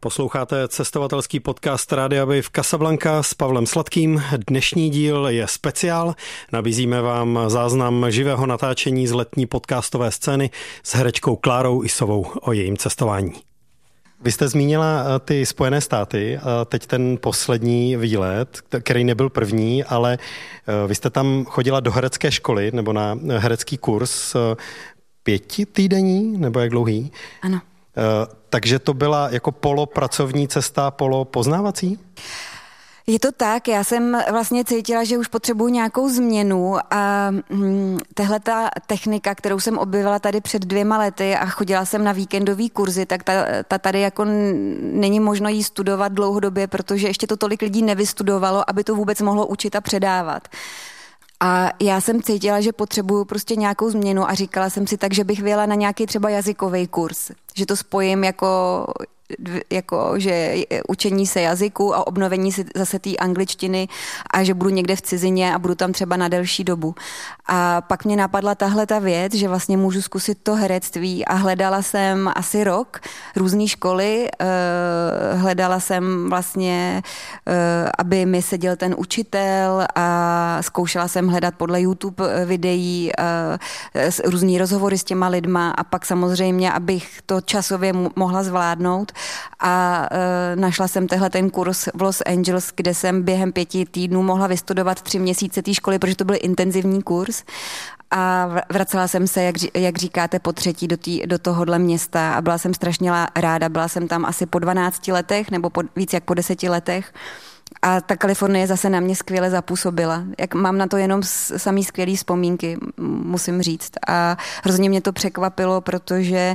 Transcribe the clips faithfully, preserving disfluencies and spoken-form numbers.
Posloucháte cestovatelský podcast Rádia Wave Casablanca s Pavlem Sladkým. Dnešní díl je speciál. Nabízíme vám záznam živého natáčení z letní podcastové scény s herečkou Klárou Isovou o jejím cestování. Vy jste zmínila ty Spojené státy, teď ten poslední výlet, který nebyl první, ale vy jste tam chodila do herecké školy nebo na herecký kurz pětitýdenní, nebo jak dlouhý? Ano. Takže to byla jako polopracovní cesta, polopoznávací? Je to tak, já jsem vlastně cítila, že už potřebuji nějakou změnu a hm, tahle ta technika, kterou jsem objevila tady před dvěma lety a chodila jsem na víkendový kurzy, tak ta, ta tady jako není možno jí studovat dlouhodobě, protože ještě to tolik lidí nevystudovalo, aby to vůbec mohlo učit a předávat. A já jsem cítila, že potřebuju prostě nějakou změnu a říkala jsem si tak, že bych vyjela na nějaký třeba jazykový kurz, že to spojím jako... jako, že učení se jazyku a obnovení si zase té angličtiny a že budu někde v cizině a budu tam třeba na delší dobu. A pak mě napadla tahle ta věc, že vlastně můžu zkusit to herectví a hledala jsem asi rok různé školy, hledala jsem vlastně, aby mi seděl ten učitel a zkoušela jsem hledat podle YouTube videí různý rozhovory s těma lidma a pak samozřejmě, abych to časově mohla zvládnout, a e, našla jsem tehle ten kurz v Los Angeles, kde jsem během pěti týdnů mohla vystudovat tři měsíce té školy, protože to byl intenzivní kurz a vracela jsem se, jak, jak říkáte, po třetí do, tý, do tohohle města a byla jsem strašně ráda, byla jsem tam asi po dvanácti letech nebo po, víc jak po deseti letech. A ta Kalifornie zase na mě skvěle zapůsobila. Jak mám na to jenom samý skvělý vzpomínky, musím říct. A hrozně mě to překvapilo, protože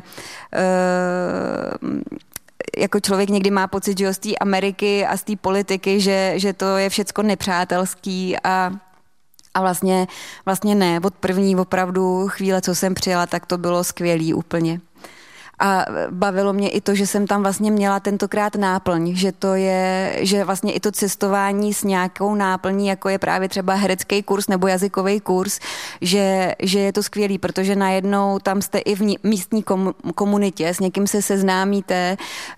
uh, jako člověk někdy má pocit, že z té Ameriky a z té politiky, že, že to je všecko nepřátelský a A vlastně, vlastně ne, od první opravdu chvíle, co jsem přijela, tak to bylo skvělý úplně. A bavilo mě i to, že jsem tam vlastně měla tentokrát náplň, že to je, že vlastně i to cestování s nějakou náplní, jako je právě třeba herecký kurz nebo jazykový kurz, že, že je to skvělý, protože najednou tam jste i v místní komunitě, s někým se seznámíte,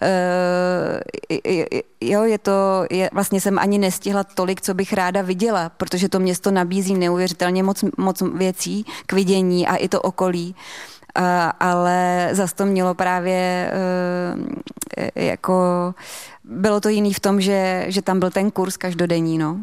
uh, jo, je to, je, vlastně jsem ani nestihla tolik, co bych ráda viděla, protože to město nabízí neuvěřitelně moc, moc věcí k vidění a i to okolí. Uh, ale zas to mělo právě uh, jako, bylo to jiný v tom, že, že tam byl ten kurz každodenní, no.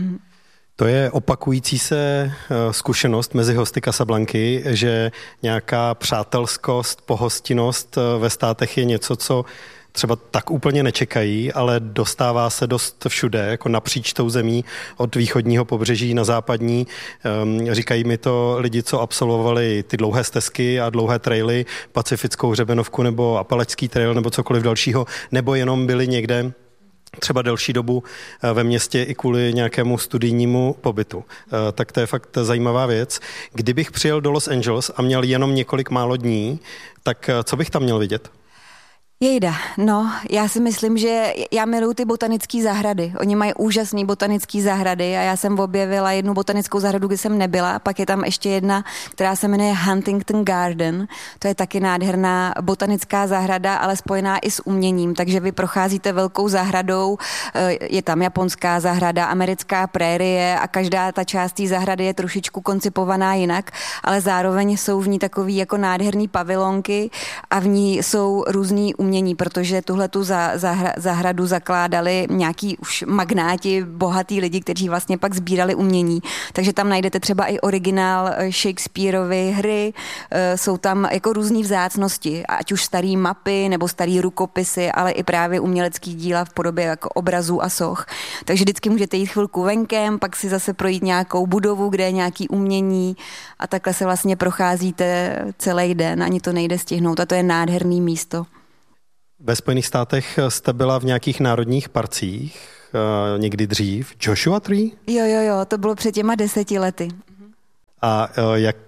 To je opakující se zkušenost mezi hosty Casablanky, že nějaká přátelskost, pohostinnost ve státech je něco, co třeba tak úplně nečekají, ale dostává se dost všude, jako napříč tou zemí, od východního pobřeží na západní. Říkají mi to lidi, co absolvovali ty dlouhé stezky a dlouhé traily, Pacifickou hřebenovku nebo Apalačský trail nebo cokoliv dalšího, nebo jenom byli někde třeba delší dobu ve městě i kvůli nějakému studijnímu pobytu. Tak to je fakt zajímavá věc. Kdybych přijel do Los Angeles a měl jenom několik málo dní, tak co bych tam měl vidět? Jejda, no, já si myslím, že já miluju ty botanické zahrady. Oni mají úžasné botanické zahrady a já jsem objevila jednu botanickou zahradu, kde jsem nebyla, pak je tam ještě jedna, která se jmenuje Huntington Garden. To je taky nádherná botanická zahrada, ale spojená i s uměním, takže vy procházíte velkou zahradou, je tam japonská zahrada, americká prérie a každá ta část té zahrady je trošičku koncipovaná jinak, ale zároveň jsou v ní takový jako nádherný pavilonky a v ní jsou různý umění, protože tuhletu za, zahra, zahradu zakládali nějaký už magnáti, bohatý lidi, kteří vlastně pak sbírali umění. Takže tam najdete třeba i originál Shakespeareovy hry, jsou tam jako různý vzácnosti, ať už starý mapy nebo starý rukopisy, ale i právě umělecký díla v podobě jako obrazů a soch. Takže vždycky můžete jít chvilku venkem, pak si zase projít nějakou budovu, kde je nějaký umění a takhle se vlastně procházíte celý den, ani to nejde stihnout a to je nádherný místo. Ve Spojených státech jste byla v nějakých národních parcích, uh, někdy dřív. Joshua Tree? Jo, jo, jo, to bylo před těma deseti lety. A uh, jak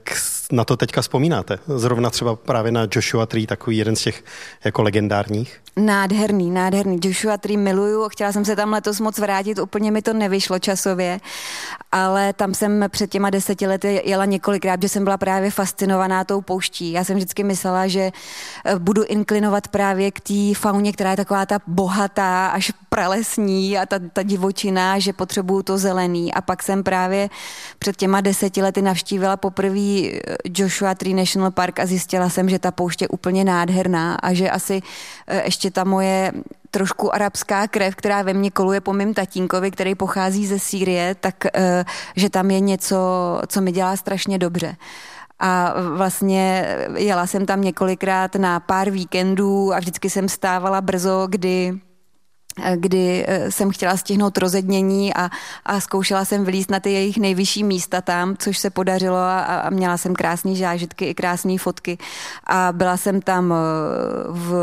na to teďka vzpomínáte? Zrovna třeba právě na Joshua Tree, takový jeden z těch jako legendárních. Nádherný, nádherný. Joshua Tree miluju, chtěla jsem se tam letos moc vrátit, úplně mi to nevyšlo časově, ale tam jsem před těma deseti lety jela několikrát, že jsem byla právě fascinovaná tou pouští. Já jsem vždycky myslela, že budu inklinovat právě k té fauně, která je taková ta bohatá, až pralesní a ta, ta divočina, že potřebuju to zelený. A pak jsem právě před těma deseti lety navštívila poprvé Joshua Tree National Park a zjistila jsem, že ta pouště je úplně nádherná a že asi ještě ta moje trošku arabská krev, která ve mně koluje po mým tatínkovi, který pochází ze Sýrie, tak že tam je něco, co mi dělá strašně dobře. A vlastně jela jsem tam několikrát na pár víkendů a vždycky jsem stávala brzo, kdy kdy jsem chtěla stihnout rozednění a, a zkoušela jsem vylízt na ty jejich nejvyšší místa tam, což se podařilo a, a měla jsem krásné zážitky i krásné fotky. A byla jsem tam v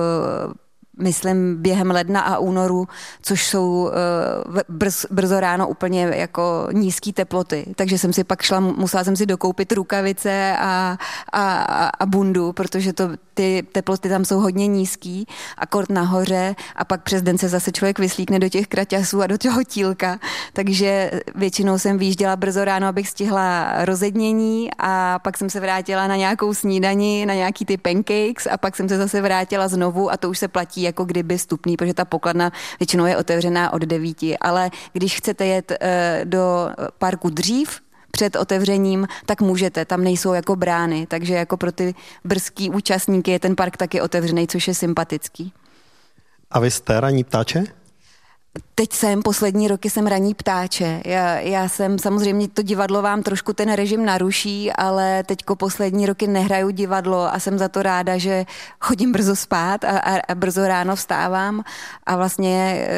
myslím během ledna a únoru, což jsou uh, brz, brzo ráno úplně jako nízké teploty. Takže jsem si pak šla, musela jsem si dokoupit rukavice a, a, a bundu, protože to, ty teploty tam jsou hodně nízký, akord nahoře a pak přes den se zase člověk vyslíkne do těch kraťasů a do toho tílka. Takže většinou jsem vyjížděla brzo ráno, abych stihla rozednění a pak jsem se vrátila na nějakou snídani, na nějaký ty pancakes a pak jsem se zase vrátila znovu a to už se platí jako kdyby vstupný, protože ta pokladna většinou je otevřená od devíti, ale když chcete jet e, do parku dřív, před otevřením, tak můžete, tam nejsou jako brány, takže jako pro ty brzký účastníky je ten park taky otevřený, což je sympatický. A vy jste ranní ptáče? Teď jsem, poslední roky jsem ranní ptáče. Já, já jsem, samozřejmě to divadlo vám trošku ten režim naruší, ale teďko poslední roky nehraju divadlo a jsem za to ráda, že chodím brzo spát a, a, a brzo ráno vstávám a vlastně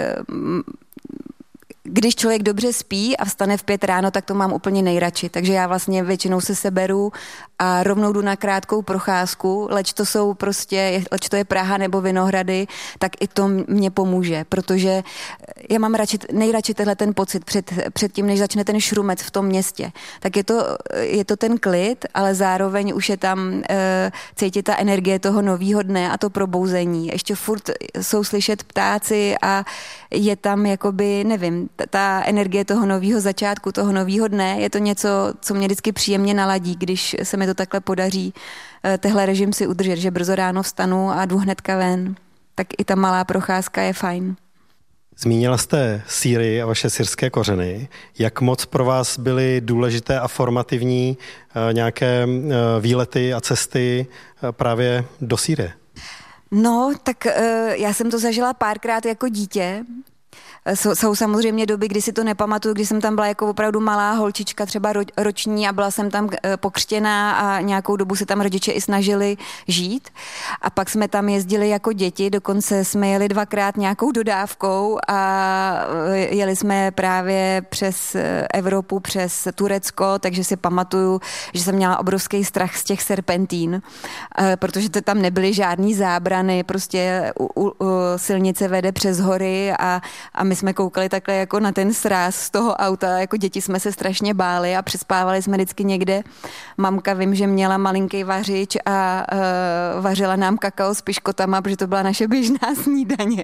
když člověk dobře spí a vstane v pět ráno, tak to mám úplně nejradši. Takže já vlastně většinou se seberu a rovnou jdu na krátkou procházku, leč to jsou prostě, leč to je Praha nebo Vinohrady, tak i to mě pomůže, protože já mám radši, nejradši tenhle ten pocit před, před tím, než začne ten šrumec v tom městě. Tak je to, je to ten klid, ale zároveň už je tam e, cítit ta energie toho novýho dne a to probouzení. Ještě furt jsou slyšet ptáci a je tam jakoby, nevím, ta energie toho nového začátku, toho nového dne, je to něco, co mě vždycky příjemně naladí, když se mi to takhle podaří tehle režim si udržet, že brzo ráno vstanu a jdu hnedka ven. Tak i ta malá procházka je fajn. Zmínila jste Sýrii a vaše syrské kořeny. Jak moc pro vás byly důležité a formativní nějaké výlety a cesty právě do Sýrie? No, tak já jsem to zažila párkrát jako dítě. Jsou, jsou samozřejmě doby, kdy si to nepamatuju, kdy jsem tam byla jako opravdu malá holčička, třeba ro, roční a byla jsem tam pokřtěná a nějakou dobu se tam rodiče i snažili žít. A pak jsme tam jezdili jako děti, dokonce jsme jeli dvakrát nějakou dodávkou a jeli jsme právě přes Evropu, přes Turecko, takže si pamatuju, že jsem měla obrovský strach z těch serpentín, protože to tam nebyly žádný zábrany, prostě u, u, u, silnice vede přes hory a, a my jsme koukali takhle jako na ten sráz z toho auta, jako děti jsme se strašně báli a přespávali jsme vždycky někde. Mamka vím, že měla malinký vařič a uh, vařila nám kakao s piškotama, protože to byla naše běžná snídaně.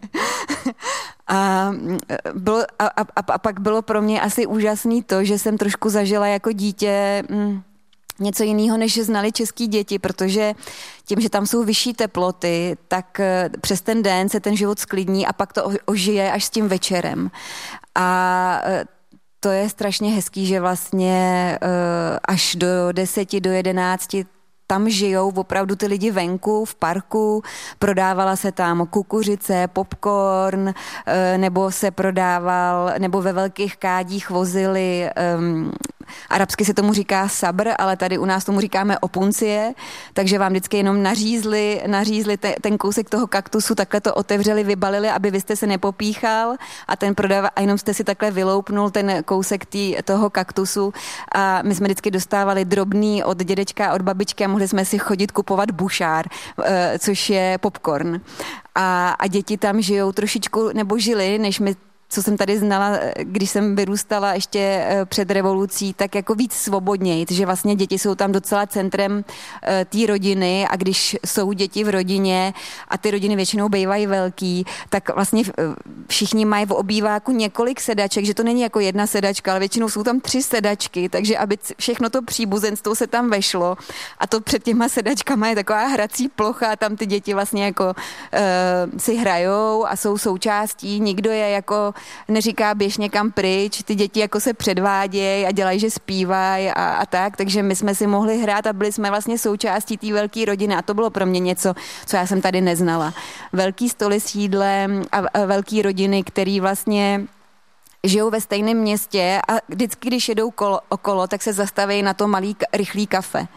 a, bylo, a, a, a pak bylo pro mě asi úžasný to, že jsem trošku zažila jako dítě mm, něco jiného, než znali český děti, protože tím, že tam jsou vyšší teploty, tak přes ten den se ten život sklidní a pak to ožije až s tím večerem. A to je strašně hezký, že vlastně až do deseti, do jedenácti tam žijou opravdu ty lidi venku, v parku, prodávala se tam kukuřice, popcorn, nebo se prodával, nebo ve velkých kádích vozili, um, arabsky se tomu říká sabr, ale tady u nás tomu říkáme opuncie, takže vám vždycky jenom nařízli, nařízli te, ten kousek toho kaktusu, takhle to otevřeli, vybalili, aby vy jste se nepopíchal a ten prodával, a jenom jste si takhle vyloupnul ten kousek tý, toho kaktusu a my jsme vždycky dostávali drobný od dědečka, od babičky a mohli jsme si chodit kupovat bušár, což je popcorn. A, a děti tam žijou trošičku, nebo žili, než my co jsem tady znala, když jsem vyrůstala ještě před revolucí, tak jako víc svobodněji, že vlastně děti jsou tam docela centrem té rodiny a když jsou děti v rodině a ty rodiny většinou bývají velký, tak vlastně všichni mají v obýváku několik sedaček, že to není jako jedna sedačka, ale většinou jsou tam tři sedačky, takže aby všechno to příbuzenstvo se tam vešlo a to před těma sedačkama je taková hrací plocha, tam ty děti vlastně jako uh, si hrajou a jsou součástí, nikdo je jako neříká běž někam pryč, ty děti jako se předvádějí a dělají, že zpívají a, a tak, takže my jsme si mohli hrát a byli jsme vlastně součástí té velké rodiny a to bylo pro mě něco, co já jsem tady neznala. Velký stoly s jídlem a, a velký rodiny, který vlastně žijou ve stejném městě a vždycky, když jedou kolo, okolo, tak se zastaví na to malý rychlý kafe.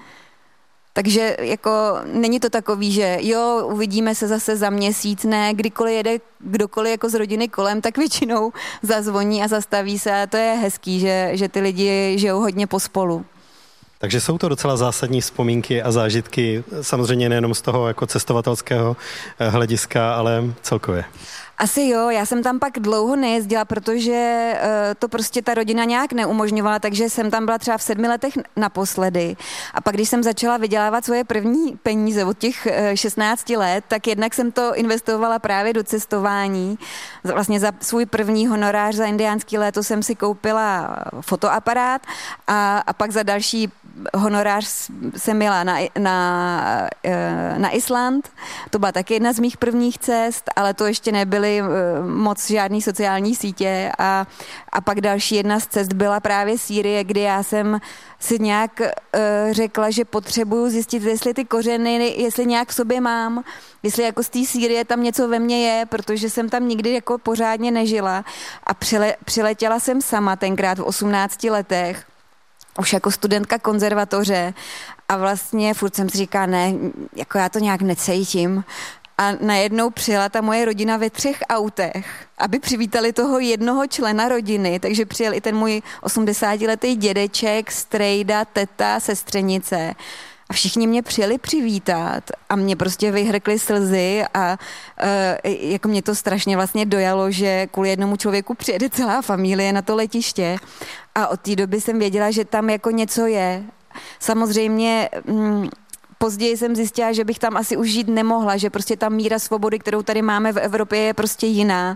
Takže jako není to takový, že jo, uvidíme se zase za měsíc, ne, kdykoliv jede kdokoliv jako z rodiny kolem, tak většinou zazvoní a zastaví se a to je hezký, že, že ty lidi žijou hodně pospolu. Takže jsou to docela zásadní vzpomínky a zážitky, samozřejmě nejenom z toho jako cestovatelského hlediska, ale celkově. Asi jo, já jsem tam pak dlouho nejezdila, protože uh, to prostě ta rodina nějak neumožňovala, takže jsem tam byla třeba v sedmi letech naposledy. A pak, když jsem začala vydělávat svoje první peníze od těch uh, šestnácti let, tak jednak jsem to investovala právě do cestování. Vlastně za svůj první honorář za indiánský léto jsem si koupila fotoaparát a, a pak za další honorář jsem jela na, na, na Island. To byla taky jedna z mých prvních cest, ale to ještě nebyly moc žádný sociální sítě a, a pak další jedna z cest byla právě Sýrie, kdy já jsem si nějak uh, řekla, že potřebuju zjistit, jestli ty kořeny, jestli nějak v sobě mám, jestli jako z té Sýrie tam něco ve mně je, protože jsem tam nikdy jako pořádně nežila a přile, přiletěla jsem sama tenkrát v osmnácti letech už jako studentka konzervatoře a vlastně furt jsem si říká, ne, jako já to nějak necítím. A najednou přijela ta moje rodina ve třech autech, aby přivítali toho jednoho člena rodiny, takže přijel i ten můj osmdesátiletý dědeček, strejda, teta, sestřenice. A všichni mě přijeli přivítat a mě prostě vyhrkly slzy a uh, jako mě to strašně vlastně dojalo, že kvůli jednomu člověku přijede celá familie na to letiště a od té doby jsem věděla, že tam jako něco je. Samozřejmě mm, později jsem zjistila, že bych tam asi už žít nemohla, že prostě ta míra svobody, kterou tady máme v Evropě, je prostě jiná.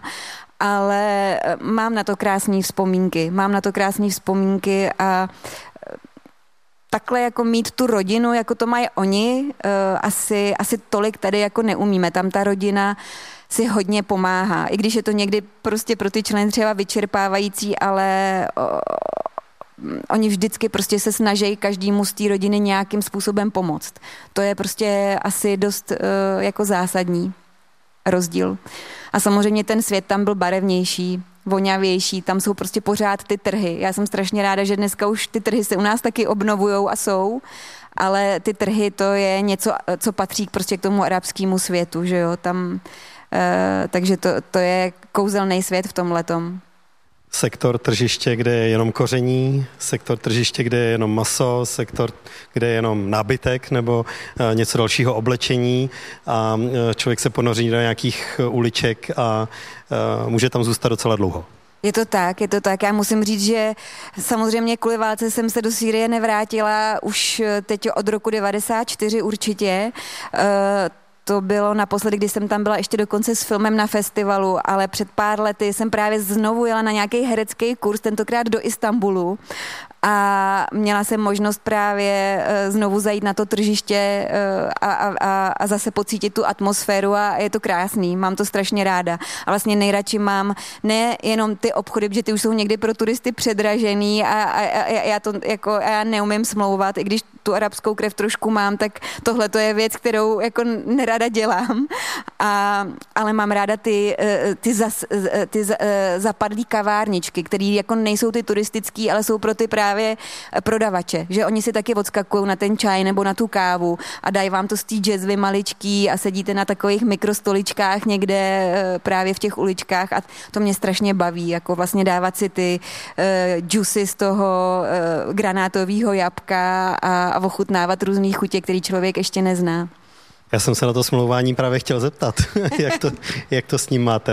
Ale mám na to krásné vzpomínky. Mám na to krásné vzpomínky a takhle jako mít tu rodinu, jako to mají oni, uh, asi, asi tolik tady jako neumíme. Tam ta rodina si hodně pomáhá. I když je to někdy prostě pro ty členy třeba vyčerpávající, ale uh, oni vždycky prostě se snaží každému z té rodiny nějakým způsobem pomoct. To je prostě asi dost uh, jako zásadní rozdíl. A samozřejmě ten svět tam byl barevnější, voňavější, tam jsou prostě pořád ty trhy. Já jsem strašně ráda, že dneska už ty trhy se u nás taky obnovujou a jsou, ale ty trhy to je něco, co patří prostě k tomu arabskému světu, že jo, tam, uh, takže to, to je kouzelný svět v tomhletom. Sektor tržiště, kde je jenom koření, sektor tržiště, kde je jenom maso, sektor, kde je jenom nábytek nebo uh, něco dalšího, oblečení a uh, člověk se ponoří do nějakých uliček a uh, může tam zůstat docela dlouho. Je to tak, je to tak. Já musím říct, že samozřejmě kvůli válce jsem se do Sýrie nevrátila už teď od roku devadesát čtyři určitě. Uh, To bylo naposledy, když jsem tam byla ještě dokonce s filmem na festivalu, ale před pár lety jsem právě znovu jela na nějaký herecký kurz, tentokrát do Istanbulu a měla jsem možnost právě znovu zajít na to tržiště a, a, a zase pocítit tu atmosféru a je to krásný, mám to strašně ráda. A vlastně nejradši mám ne jenom ty obchody, protože ty už jsou někdy pro turisty předražený a, a, a já to jako já neumím smlouvat, i když tu arabskou krev trošku mám, tak tohle to je věc, kterou jako nerada dělám, a, ale mám ráda ty, ty, zas, ty zapadlý kavárničky, které jako nejsou ty turistický, ale jsou pro ty právě prodavače, že oni si taky odskakují na ten čaj nebo na tu kávu a dají vám to z té jazzvy maličký a sedíte na takových mikrostoličkách někde právě v těch uličkách a to mě strašně baví, jako vlastně dávat si ty uh, juicy z toho uh, granátového jabka a, a ochutnávat různý chutě, který člověk ještě nezná. Já jsem se na to smlouvání právě chtěl zeptat, jak, to, jak to s ním máte, no?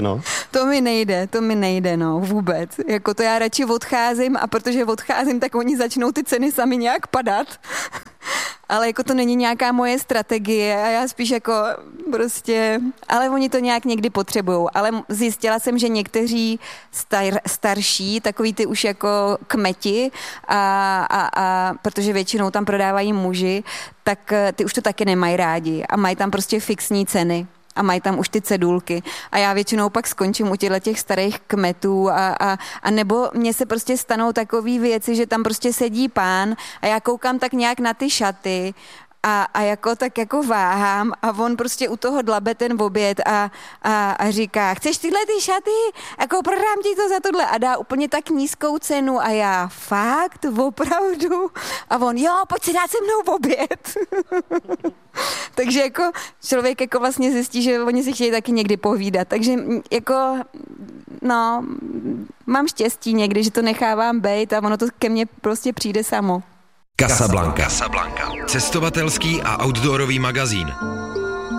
To mi nejde, to mi nejde, no, vůbec. Jako to já radši odcházím a protože odcházím, tak oni začnou ty ceny sami nějak padat. Ale jako to není nějaká moje strategie a já spíš jako prostě, ale oni to nějak někdy potřebujou. Ale zjistila jsem, že někteří star, starší, takový ty už jako kmeti, a, a, a protože většinou tam prodávají muži, tak ty už to taky nemají rádi a mají tam prostě fixní ceny. A mají tam už ty cedulky. A já většinou pak skončím u těchto těch starých kmetů a, a, a nebo mně se prostě stanou takové věci, že tam prostě sedí pán a já koukám tak nějak na ty šaty a, a jako tak jako váhám a on prostě u toho dlabe ten oběd a, a, a říká, chceš tyhle ty šaty? Jako prodám ti to za tohle a dá úplně tak nízkou cenu a já fakt, opravdu? A on, jo, pojď si dát se mnou oběd. Takže jako člověk jako vlastně zjistí, že oni si chtějí taky někdy povídat. Takže jako, no, mám štěstí někdy, že to nechávám bejt a ono to ke mně prostě přijde samo. Casablanca. Casablanca. Cestovatelský a outdoorový magazín.